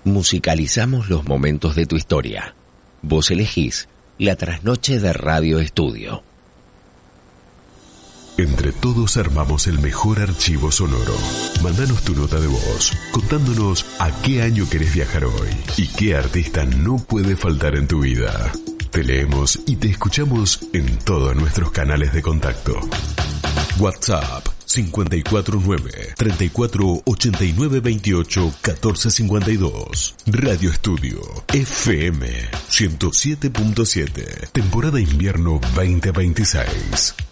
Musicalizamos los momentos de tu historia. Vos elegís la trasnoche de Radio Estudio. Entre todos armamos el mejor archivo sonoro. Mándanos tu nota de voz, contándonos a qué año querés viajar hoy y qué artista no puede faltar en tu vida. Te leemos y te escuchamos en todos nuestros canales de contacto. WhatsApp 549-3489-28-1452. Radio Estudio FM 107.7. Temporada invierno 2026.